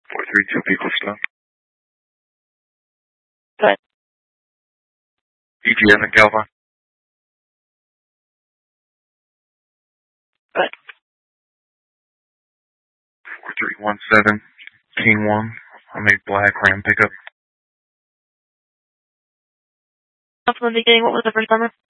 432 people stop. Good. EGM at Galva. Good. 4317, King 1. I made Black Ram pickup. From the beginning, what was the first number?